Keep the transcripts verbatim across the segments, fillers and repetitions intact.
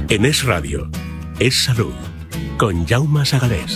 En Es Radio, Es Salud, con Jaume Sagalés.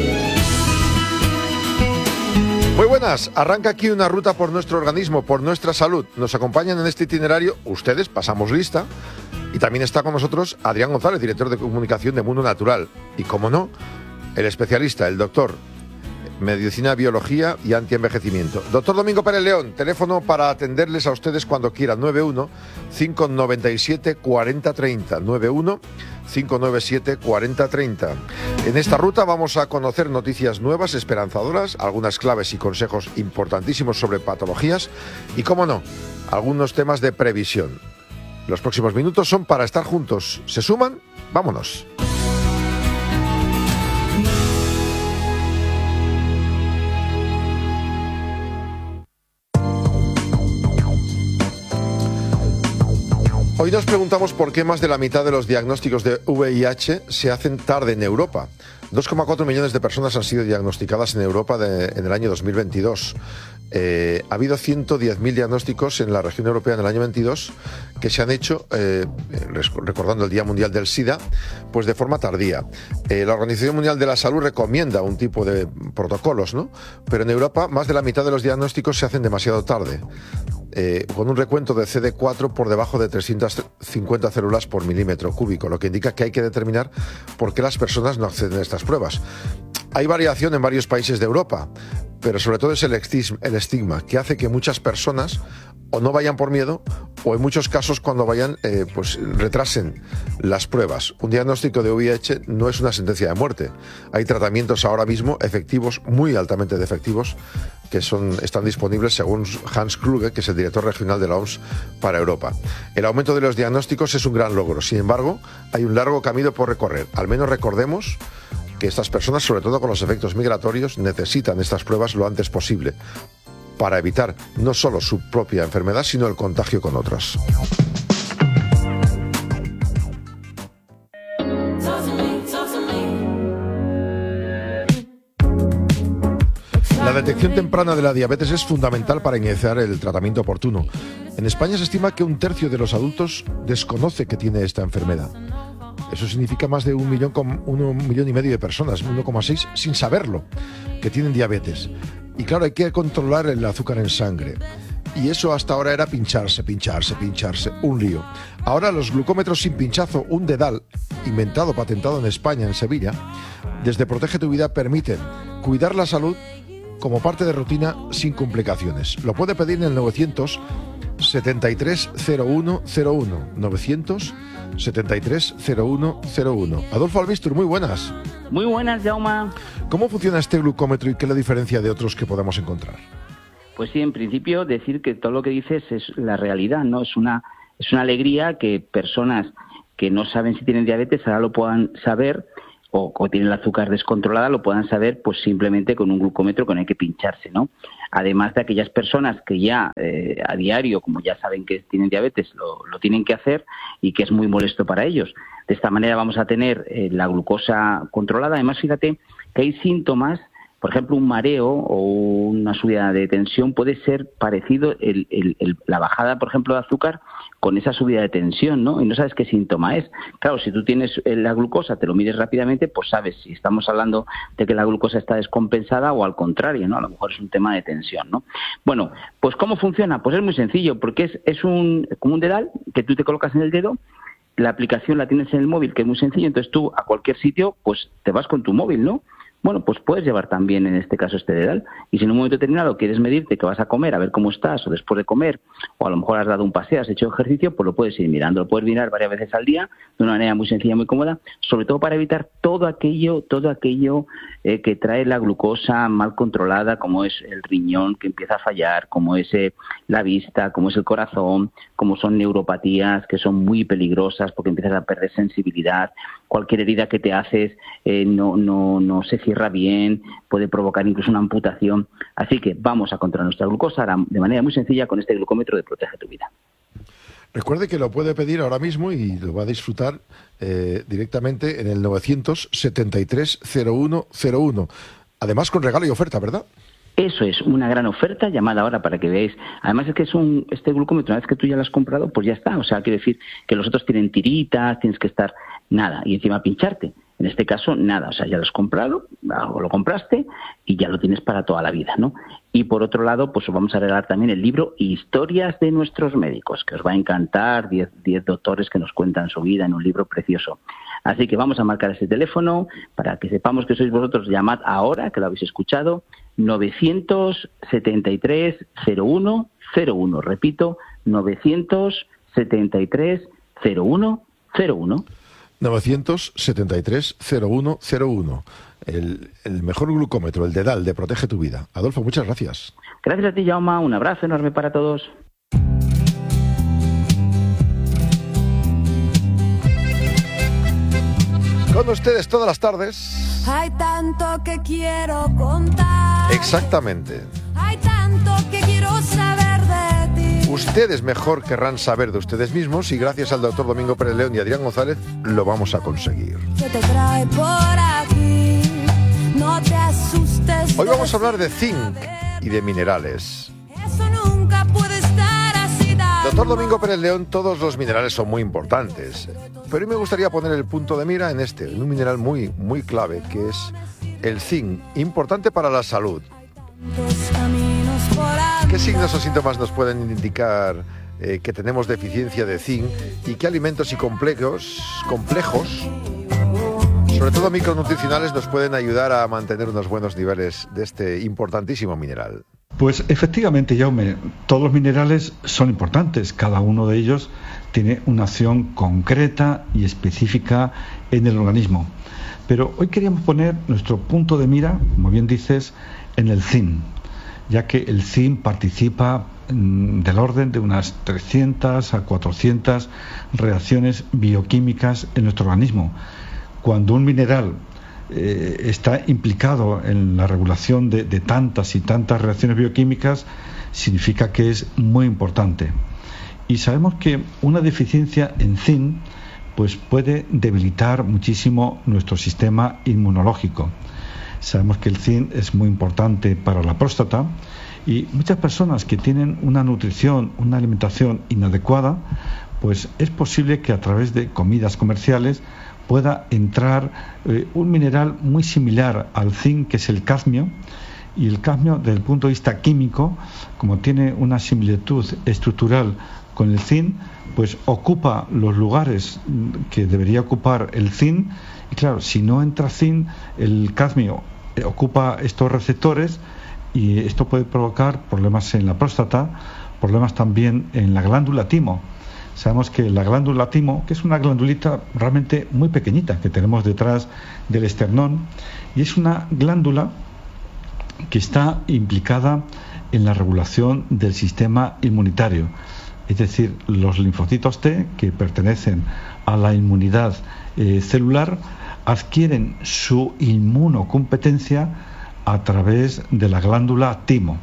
Muy buenas, arranca aquí una ruta por nuestro organismo, por nuestra salud. Nos acompañan en este itinerario ustedes, pasamos lista, y también está con nosotros Adrián González, director de comunicación de Mundo Natural. Y como no, el especialista, el doctor, Medicina, Biología y Antienvejecimiento. Doctor Domingo Pérez León, teléfono para atenderles a ustedes cuando quieran, nueve uno, cinco nueve siete, cuatro cero tres cero, nueve uno, cinco nueve siete, cuatro cero tres cero. En esta ruta vamos a conocer noticias nuevas, esperanzadoras, algunas claves y consejos importantísimos sobre patologías y, cómo no, algunos temas de previsión. Los próximos minutos son para estar juntos. ¿Se suman? ¡Vámonos! Hoy nos preguntamos por qué más de la mitad de los diagnósticos de V I H se hacen tarde en Europa. dos coma cuatro millones de personas han sido diagnosticadas en Europa de, en el año dos mil veintidós. Eh, ha habido ciento diez mil diagnósticos en la región europea en el año veintidós que se han hecho, eh, recordando el Día Mundial del SIDA, pues de forma tardía. Eh, la Organización Mundial de la Salud recomienda un tipo de protocolos, ¿no? Pero en Europa más de la mitad de los diagnósticos se hacen demasiado tarde. Eh, con un recuento de C D cuatro por debajo de trescientas cincuenta células por milímetro cúbico, lo que indica que hay que determinar por qué las personas no acceden a estas pruebas. Hay variación en varios países de Europa, pero sobre todo es el estigma que hace que muchas personas o no vayan por miedo o en muchos casos cuando vayan eh, pues retrasen las pruebas. Un diagnóstico de V I H no es una sentencia de muerte. Hay tratamientos ahora mismo efectivos, muy altamente efectivos, que son, están disponibles según Hans Kluge, que es el director regional de la O M S para Europa. El aumento de los diagnósticos es un gran logro. Sin embargo, hay un largo camino por recorrer. Al menos recordemos que estas personas, sobre todo con los efectos migratorios, necesitan estas pruebas lo antes posible para evitar no solo su propia enfermedad, sino el contagio con otras. La detección temprana de la diabetes es fundamental para iniciar el tratamiento oportuno. En España se estima que un tercio de los adultos desconoce que tiene esta enfermedad. Eso significa más de un millón, un millón y medio de personas, uno coma seis, sin saberlo, que tienen diabetes. Y claro, hay que controlar el azúcar en sangre. Y eso hasta ahora era pincharse, pincharse, pincharse, un lío. Ahora los glucómetros sin pinchazo, un dedal, inventado, patentado en España, en Sevilla, desde Protege tu Vida permiten cuidar la salud como parte de rutina sin complicaciones. Lo puede pedir en el novecientos setenta y tres cero uno cero uno, novecientos setenta y tres cero uno cero uno. Adolfo Albistur, muy buenas. Muy buenas, Jaume. ¿Cómo funciona este glucómetro y qué le diferencia de otros que podamos encontrar? Pues sí, en principio decir que todo lo que dices es la realidad, ¿no? Es una, es una alegría que personas que no saben si tienen diabetes ahora lo puedan saber, o, o tienen el azúcar descontrolada, lo puedan saber pues simplemente con un glucómetro con el que pincharse, ¿no? Además de aquellas personas que ya eh, a diario, como ya saben que tienen diabetes, lo, lo tienen que hacer y que es muy molesto para ellos. De esta manera vamos a tener eh, la glucosa controlada. Además, fíjate que hay síntomas, por ejemplo, un mareo o una subida de tensión puede ser parecido el, el, el, la bajada, por ejemplo, de azúcar con esa subida de tensión, ¿no? Y no sabes qué síntoma es. Claro, si tú tienes la glucosa, te lo mides rápidamente, pues sabes si estamos hablando de que la glucosa está descompensada o al contrario, ¿no? A lo mejor es un tema de tensión, ¿no? Bueno, pues ¿cómo funciona? Pues es muy sencillo, porque es, es un como un dedal que tú te colocas en el dedo. La aplicación la tienes en el móvil, que es muy sencillo, entonces tú a cualquier sitio, pues te vas con tu móvil, ¿no? Bueno, pues puedes llevar también en este caso este dedal. Y si en un momento determinado quieres medirte que vas a comer, a ver cómo estás, o después de comer, o a lo mejor has dado un paseo, has hecho ejercicio, pues lo puedes ir mirando. Lo puedes mirar varias veces al día, de una manera muy sencilla, muy cómoda, sobre todo para evitar todo aquello, todo aquello eh, que trae la glucosa mal controlada, como es el riñón que empieza a fallar, como es eh, la vista, como es el corazón, como son neuropatías que son muy peligrosas porque empiezas a perder sensibilidad. Cualquier herida que te haces eh, no, no, no se cierra bien, puede provocar incluso una amputación. Así que vamos a controlar nuestra glucosa de manera muy sencilla con este glucómetro de Protege tu Vida. Recuerde que lo puede pedir ahora mismo y lo va a disfrutar eh, directamente en el novecientos setenta y tres cero uno cero uno. Además con regalo y oferta, ¿verdad? Eso es una gran oferta, llamada ahora para que veáis. Además es que es un este glucómetro, una vez que tú ya lo has comprado, pues ya está. O sea, quiere decir que los otros tienen tiritas, tienes que estar nada, y encima pincharte. En este caso, nada, o sea, ya lo has comprado, o lo compraste y ya lo tienes para toda la vida, ¿no? Y por otro lado, pues os vamos a regalar también el libro Historias de nuestros médicos, que os va a encantar, diez doctores que nos cuentan su vida en un libro precioso. Así que vamos a marcar ese teléfono para que sepamos que sois vosotros. Llamad ahora, que lo habéis escuchado, novecientos setenta y tres cero uno cero uno. Repito, novecientos setenta y tres cero uno cero uno. novecientos setenta y tres cero uno cero uno. El, el mejor glucómetro, el Dedal, de Protege tu Vida. Adolfo, muchas gracias. Gracias a ti, Jaume. Un abrazo enorme para todos. Con ustedes todas las tardes. Hay tanto que quiero contar. Exactamente. Hay tanto que quiero saber de ti. Ustedes mejor querrán saber de ustedes mismos y gracias al doctor Domingo Pérez León y Adrián González lo vamos a conseguir. ¿Qué te trae por aquí? No te asustes. Hoy vamos a hablar de zinc y de minerales. Eso nunca puede estar así. Doctor Domingo Pérez León, todos los minerales son muy importantes, pero hoy me gustaría poner el punto de mira en este, en un mineral muy, muy clave, que es el zinc, importante para la salud. ¿Qué signos o síntomas nos pueden indicar eh, que tenemos deficiencia de zinc y qué alimentos y complejos, complejos, sobre todo micronutricionales, nos pueden ayudar a mantener unos buenos niveles de este importantísimo mineral? Pues efectivamente, Jaume, todos los minerales son importantes, cada uno de ellos tiene una acción concreta y específica en el organismo. Pero hoy queríamos poner nuestro punto de mira, como bien dices, en el zinc, ya que el zinc participa mmm, del orden de unas trescientas a cuatrocientas reacciones bioquímicas en nuestro organismo. Cuando un mineral eh, está implicado en la regulación de, de tantas y tantas reacciones bioquímicas, significa que es muy importante. Y sabemos que una deficiencia en zinc pues puede debilitar muchísimo nuestro sistema inmunológico. Sabemos que el zinc es muy importante para la próstata y muchas personas que tienen una nutrición, una alimentación inadecuada, pues es posible que a través de comidas comerciales pueda entrar eh, un mineral muy similar al zinc, que es el cadmio. Y el cadmio, desde el punto de vista químico, como tiene una similitud estructural con el zinc, pues ocupa los lugares que debería ocupar el zinc. Y claro, si no entra zinc, el cadmio ocupa estos receptores y esto puede provocar problemas en la próstata, problemas también en la glándula timo. Sabemos que la glándula timo, que es una glandulita realmente muy pequeñita que tenemos detrás del esternón, y es una glándula que está implicada en la regulación del sistema inmunitario. Es decir, los linfocitos T, que pertenecen a la inmunidad eh, celular, adquieren su inmunocompetencia a través de la glándula timo.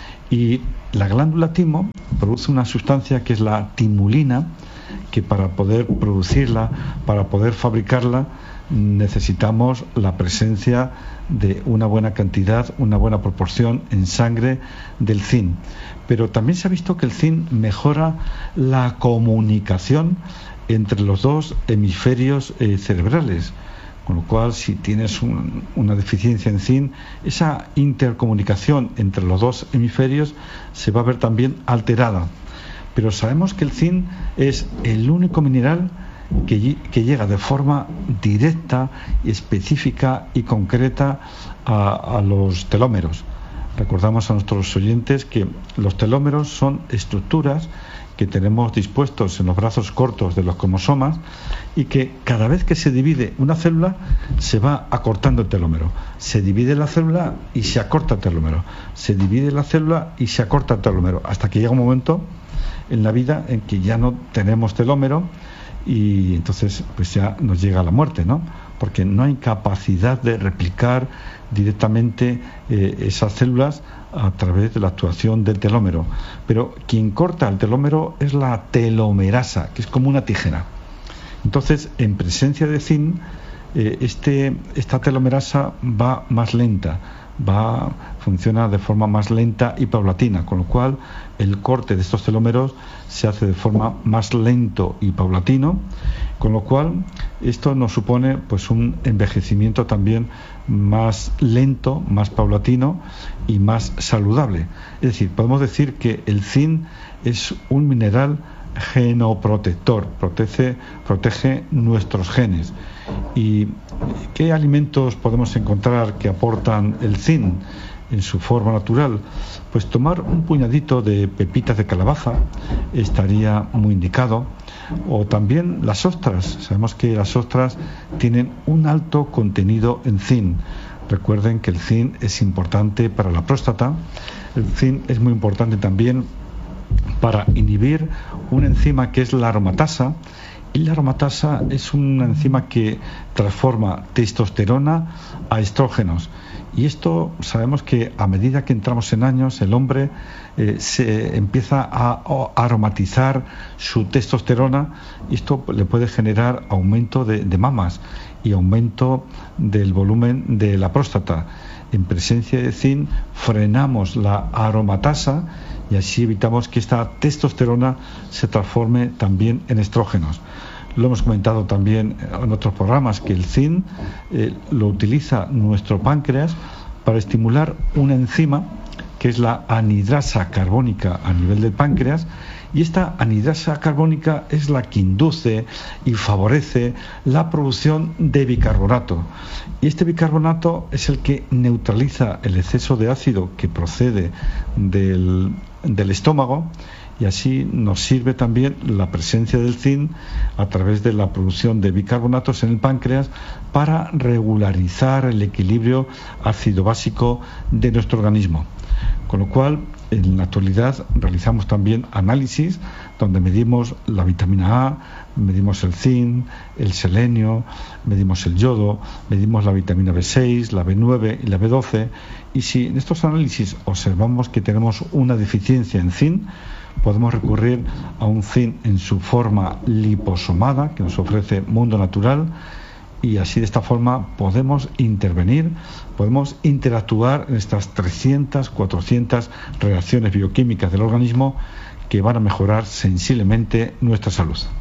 Y la glándula timo produce una sustancia que es la timulina, que para poder producirla, para poder fabricarla, necesitamos la presencia de una buena cantidad, una buena proporción en sangre del zinc. Pero también se ha visto que el zinc mejora la comunicación entre los dos hemisferios eh, cerebrales. Con lo cual, si tienes un, una deficiencia en zinc, esa intercomunicación entre los dos hemisferios se va a ver también alterada. Pero sabemos que el zinc es el único mineral que, que llega de forma directa, específica y concreta a, a los telómeros. Recordamos a nuestros oyentes que los telómeros son estructuras que tenemos dispuestos en los brazos cortos de los cromosomas y que cada vez que se divide una célula se va acortando el telómero. Se divide la célula y se acorta el telómero. Se divide la célula y se acorta el telómero. Hasta que llega un momento en la vida en que ya no tenemos telómero y entonces pues ya nos llega la muerte, ¿no? Porque no hay capacidad de replicar directamente eh, esas células a través de la actuación del telómero. Pero quien corta el telómero es la telomerasa, que es como una tijera. Entonces, en presencia de zinc, eh, este, esta telomerasa va más lenta, va funciona de forma más lenta y paulatina, con lo cual el corte de estos telómeros se hace de forma más lento y paulatino, con lo cual Esto nos supone pues un envejecimiento también más lento, más paulatino y más saludable. Es decir, podemos decir que el zinc es un mineral genoprotector, protege, protege nuestros genes. ¿Y qué alimentos podemos encontrar que aportan el zinc en su forma natural? Pues tomar un puñadito de pepitas de calabaza estaría muy indicado, o también las ostras. Sabemos que las ostras tienen un alto contenido en zinc. Recuerden que el zinc es importante para la próstata. El zinc es muy importante también para inhibir una enzima que es la aromatasa, y la aromatasa es una enzima que transforma testosterona a estrógenos, y esto sabemos que a medida que entramos en años el hombre eh, se empieza a, a aromatizar su testosterona, y esto le puede generar aumento de, de mamas y aumento del volumen de la próstata. En presencia de zinc frenamos la aromatasa y así evitamos que esta testosterona se transforme también en estrógenos. Lo hemos comentado también en otros programas, que el zinc eh, lo utiliza nuestro páncreas para estimular una enzima que es la anhidrasa carbónica a nivel del páncreas, y esta anhidrasa carbónica es la que induce y favorece la producción de bicarbonato, y este bicarbonato es el que neutraliza el exceso de ácido que procede del, del estómago, y así nos sirve también la presencia del zinc a través de la producción de bicarbonatos en el páncreas para regularizar el equilibrio ácido-básico de nuestro organismo. Con lo cual, en la actualidad realizamos también análisis donde medimos la vitamina A, medimos el zinc, el selenio, medimos el yodo, medimos la vitamina B seis, la B nueve y la B doce, y si en estos análisis observamos que tenemos una deficiencia en zinc, podemos recurrir a un zinc en su forma liposomada que nos ofrece Mundo Natural, y así de esta forma podemos intervenir, podemos interactuar en estas trescientas, cuatrocientas reacciones bioquímicas del organismo que van a mejorar sensiblemente nuestra salud.